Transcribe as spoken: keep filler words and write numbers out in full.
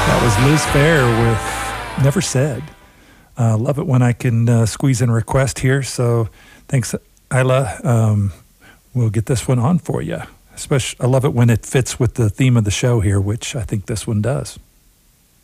That was Liz Phair with Never Said. Uh, love it when I can uh, squeeze in a request here. So thanks, Isla. Um, we'll get this one on for you. Especially, I love it when it fits with the theme of the show here, which I think this one does.